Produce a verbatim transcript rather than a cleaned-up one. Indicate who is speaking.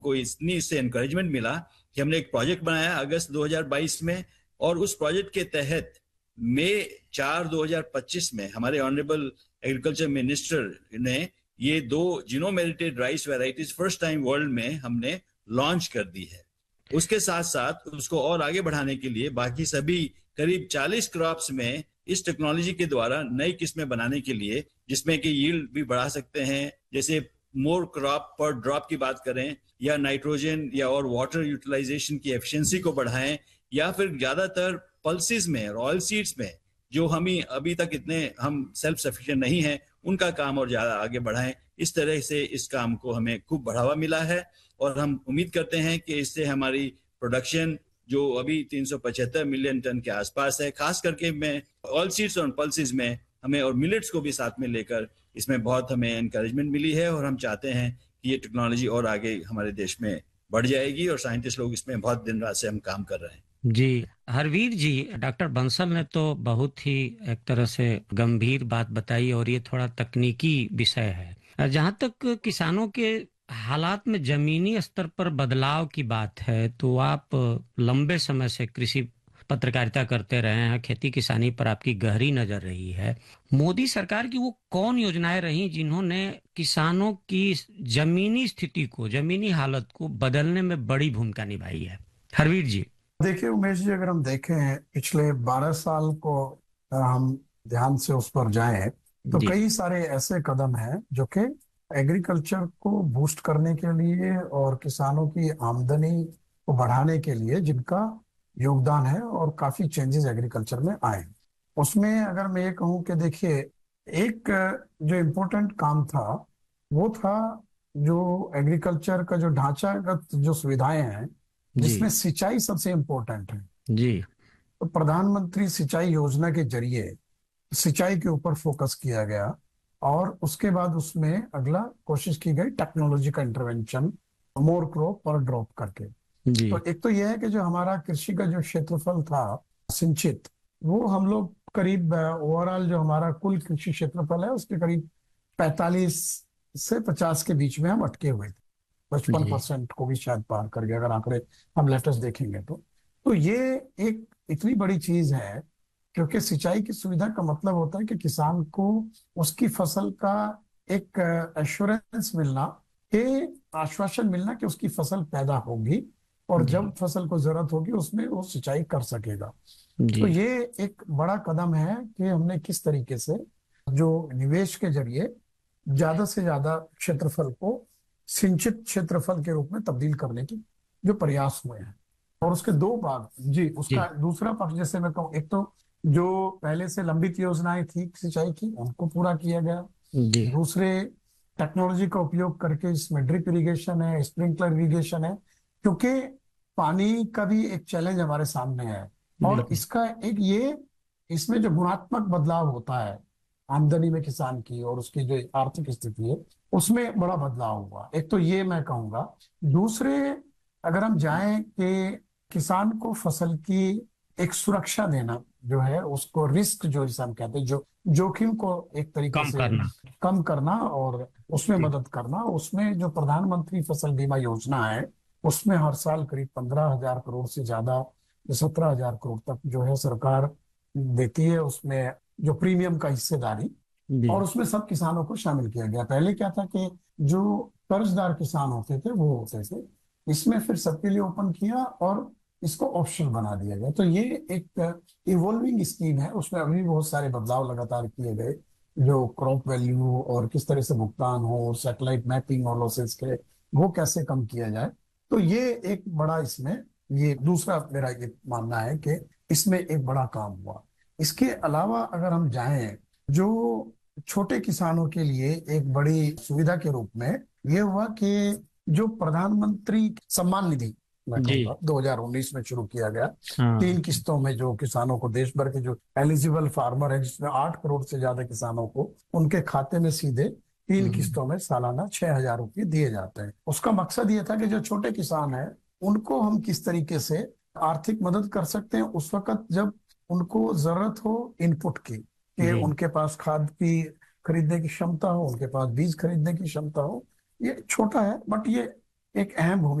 Speaker 1: को इतनी इससे एनकरेजमेंट मिला कि हमने एक प्रोजेक्ट बनाया अगस्त दो हज़ार बाईस में, और उस प्रोजेक्ट के तहत मई चार दो हज़ार पच्चीस में हमारे ऑनरेबल एग्रीकल्चर मिनिस्टर ने ये दो genome edited rice varieties first time world में हमने लॉन्च कर दी है। उसके साथ साथ उसको और आगे बढ़ाने के लिए बाकी सभी करीब चालीस क्रॉप्स में इस टेक्नोलॉजी के द्वारा नई किस्में बनाने के लिए, जिसमें कि यील्ड भी बढ़ा सकते हैं, जैसे मोर क्रॉप पर ड्रॉप की बात करें, या नाइट्रोजन या और वाटर यूटिलाइजेशन की एफिशिएंसी को बढ़ाएं, या फिर ज्यादातर पल्सेस में और ऑयल सीड्स में जो हम ही अभी तक इतने हम सेल्फ सफिशिएंट नहीं हैं, उनका काम और ज्यादा आगे बढ़ाएं। इस तरह से इस काम को हमें खूब बढ़ावा मिला है और हम उम्मीद करते हैं कि इससे हमारी प्रोडक्शन जो अभी तीन सौ पचहत्तर मिलियन टन के आसपास है, खास करके में ऑयल सीड्स और पल्सेस में हमें, और मिलेट्स को भी साथ में लेकर इसमें बहुत हमें एनकरेजमेंट मिली है, और हम चाहते हैं कि ये टेक्नोलॉजी और आगे हमारे देश में बढ़ जाएगी, और साइंटिस्ट लोग इसमें बहुत दिन रात से हम काम कर रहे हैं।
Speaker 2: जी हरवीर जी, डॉक्टर बंसल ने तो बहुत ही एक तरह से गंभीर बात बताई, और ये थोड़ा तकनीकी विषय है। जहाँ तक किसानों के हालात में जमीनी स्तर पर बदलाव की बात है, तो आप लंबे समय से कृषि पत्रकारिता करते रहे हैं, खेती किसानी पर आपकी गहरी नजर रही है। मोदी सरकार की वो कौन योजनाएं रही जिन्होंने किसानों की जमीनी स्थिति को, जमीनी हालत को बदलने में बड़ी भूमिका निभाई है? हरवीर जी।
Speaker 3: देखिए उमेश जी, अगर हम देखें पिछले बारह साल को हम ध्यान से उस पर जाएं, तो कई सारे ऐसे कदम हैं जो कि एग्रीकल्चर को बूस्ट करने के लिए और किसानों की आमदनी को बढ़ाने के लिए जिनका योगदान है, और काफी चेंजेस एग्रीकल्चर में आए। उसमें अगर मैं ये कहूँ कि देखिए, एक जो इम्पोर्टेंट काम था वो था जो एग्रीकल्चर का जो ढांचागत जो सुविधाएं हैं, जिसमें सिंचाई सबसे इम्पोर्टेंट है
Speaker 2: जी।
Speaker 3: तो प्रधानमंत्री सिंचाई योजना के जरिए सिंचाई के ऊपर फोकस किया गया, और उसके बाद उसमें अगला कोशिश की गई टेक्नोलॉजी का इंटरवेंशन, मोर क्रॉप पर ड्रॉप करके।
Speaker 2: जी।
Speaker 3: तो एक तो यह है कि जो हमारा कृषि का जो क्षेत्रफल था सिंचित, वो हम लोग करीब ओवरऑल जो हमारा कुल कृषि क्षेत्रफल है उसके करीब पैंतालीस से पचास के बीच में हम अटके हुए थे, पचपन परसेंट को भी शायद पार कर गए अगर आंकड़े हम लेटेस्ट देखेंगे तो। तो ये एक इतनी बड़ी चीज है, क्योंकि सिंचाई की सुविधा का मतलब होता है कि किसान को उसकी फसल का एक एश्योरेंस मिलना, कि आश्वासन मिलना कि उसकी फसल पैदा होगी, और जब फसल को जरूरत होगी उसमें वो सिंचाई कर सकेगा। तो ये एक बड़ा कदम है कि हमने किस तरीके से जो निवेश के जरिए ज्यादा से ज्यादा क्षेत्रफल को सिंचित क्षेत्रफल के रूप में तब्दील करने की जो प्रयास हुए हैं। और उसके दो भाग जी, उसका जी। दूसरा पक्ष जैसे मैं कहूँ, एक तो जो पहले से लंबित योजनाएं थी सिंचाई की, उनको पूरा किया गया। दूसरे टेक्नोलॉजी का उपयोग करके, इसमें ड्रिप इरिगेशन है, स्प्रिंकलर इरिगेशन है, क्योंकि पानी का भी एक चैलेंज हमारे सामने है, और इसका एक ये इसमें जो गुणात्मक बदलाव होता है आमदनी में किसान की और उसकी जो आर्थिक स्थिति है उसमें बड़ा बदलाव हुआ। एक तो ये मैं कहूंगा। दूसरे, अगर हम जाएं कि किसान को फसल की एक सुरक्षा देना जो है, उसको रिस्क जो जिसे हम कहते हैं, जो जोखिम को एक तरीके से करना। कम करना और उसमें मदद करना, उसमें जो प्रधानमंत्री फसल बीमा योजना है उसमें हर साल करीब पंद्रह हजार करोड़ से ज्यादा, सत्रह हजार करोड़ तक जो है सरकार देती है, उसमें जो प्रीमियम का हिस्सेदारी, और उसमें सब किसानों को शामिल किया गया। पहले क्या था कि जो कर्जदार किसान होते थे वो होते थे, इसमें फिर सबके लिए ओपन किया और इसको ऑप्शनल बना दिया गया। तो ये एक इवॉल्विंग स्कीम है, उसमें अभी बहुत सारे बदलाव लगातार किए गए, जो क्रॉप वैल्यू और किस तरह से भुगतान हो, सैटेलाइट मैपिंग और लॉसेस के वो कैसे कम किया जाए। तो ये एक बड़ा इसमें, ये दूसरा मेरा ये मानना है कि इसमें एक बड़ा काम हुआ। इसके अलावा अगर हम जाएं, जो छोटे किसानों के लिए एक बड़ी सुविधा के रूप में ये हुआ कि जो प्रधानमंत्री सम्मान निधि दो हज़ार उन्नीस में शुरू किया गया, तीन किस्तों में जो किसानों को, देश भर के जो एलिजिबल फार्मर है जिसमें आठ करोड़ से ज्यादा किसानों को उनके खाते में सीधे तीन किस्तों में सालाना छह हजार रुपये दिए जाते हैं। उसका मकसद ये था कि जो छोटे किसान हैं उनको हम किस तरीके से आर्थिक मदद कर सकते हैं उस वक्त जब उनको जरूरत हो इनपुट की, कि उनके पास खाद की खरीदने की क्षमता हो, उनके पास बीज खरीदने की क्षमता हो। ये छोटा है बट ये एक अहम भूमिका